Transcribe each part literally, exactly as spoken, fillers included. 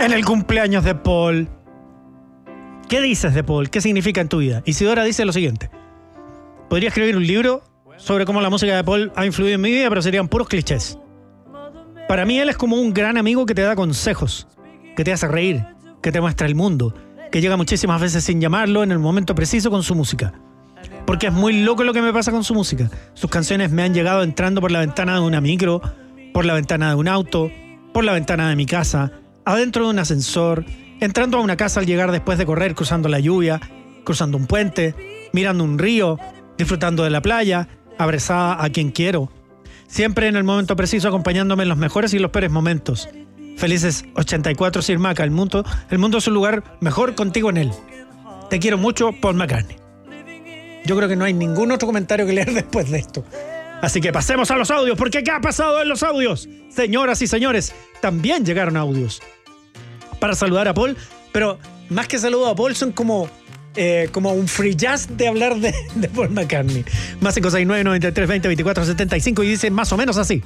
en el cumpleaños de Paul. ¿Qué dices de Paul? ¿Qué significa en tu vida? Isidora dice lo siguiente. Podría escribir un libro sobre cómo la música de Paul ha influido en mi vida, pero serían puros clichés. Para mí él es como un gran amigo que te da consejos, que te hace reír, que te muestra el mundo, que llega muchísimas veces sin llamarlo en el momento preciso con su música. Porque es muy loco lo que me pasa con su música. Sus canciones me han llegado entrando por la ventana de una micro, por la ventana de un auto, por la ventana de mi casa, adentro de un ascensor, entrando a una casa al llegar después de correr, cruzando la lluvia, cruzando un puente, mirando un río, disfrutando de la playa, abrazada a quien quiero. Siempre en el momento preciso, acompañándome en los mejores y los peores momentos. Felices ochenta y cuatro, Sir Maca. El mundo, el mundo es un lugar mejor contigo en él. Te quiero mucho, Paul McCartney. Yo creo que no hay ningún otro comentario que leer después de esto. Así que pasemos a los audios, porque ¿qué ha pasado en los audios? Señoras y señores, también llegaron audios para saludar a Paul, pero más que saludo a Paul son como... Eh, como un free jazz de hablar de, de Paul McCartney. Más cinco seis nueve, noventa y tres, veinte, veinticuatro, setenta y cinco y dice más o menos así.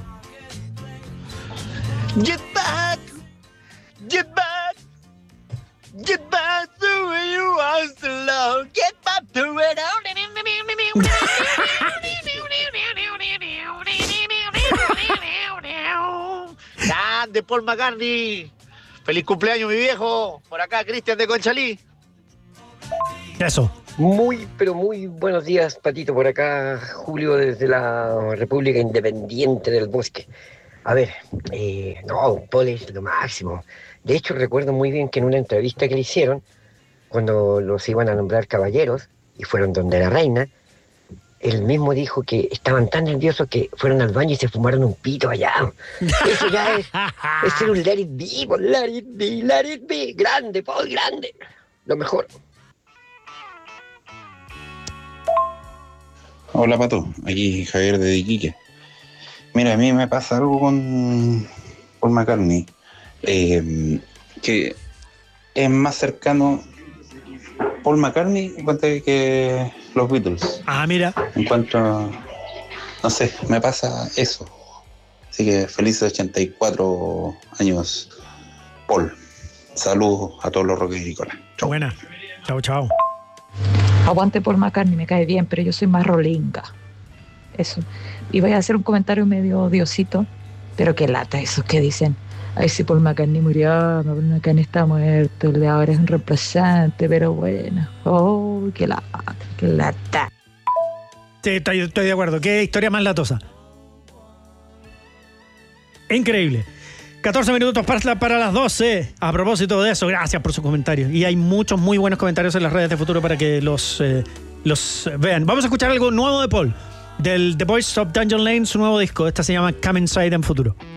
Get back, get back, get back to where you once belonged. Get back to where grande Paul McCartney. Feliz cumpleaños, mi viejo. Por acá, Cristian de Conchalí. Eso. Muy, pero muy buenos días, Patito, por acá, Julio, desde la República Independiente del Bosque. A ver, eh, no, Paul es lo máximo. De hecho, recuerdo muy bien que en una entrevista que le hicieron, cuando los iban a nombrar caballeros, y fueron donde la reina, él mismo dijo que estaban tan nerviosos que fueron al baño y se fumaron un pito allá. Eso ya es, es ser un let it be, let it be, let it be. Grande, Paul, grande. Lo mejor. Hola Pato, aquí Javier de Iquique. Mira, a mí me pasa algo con Paul McCartney, eh, que es más cercano Paul McCartney en cuanto a que los Beatles. Ah, mira. En cuanto a, no sé, me pasa eso. Así que felices ochenta y cuatro años, Paul. Saludos a todos los rockericolas. Chau. Buena. Chau, chau. Aguante Paul McCartney, me cae bien, pero yo soy más rolinga. Eso. Y voy a hacer un comentario medio odiosito, pero qué lata esos que dicen, ay, si Paul McCartney murió, Paul McCartney está muerto, el de ahora es un reemplazante, pero bueno. Oh, qué lata, qué lata. Sí, estoy, estoy de acuerdo. Qué historia más latosa. Increíble. catorce minutos para, para las doce. A propósito de eso, gracias por sus comentarios. Y hay muchos muy buenos comentarios en las redes de Futuro para que los, eh, los vean. Vamos a escuchar algo nuevo de Paul, del The Voice of Dungeon Lane, su nuevo disco. Esta se llama Come Inside en Futuro.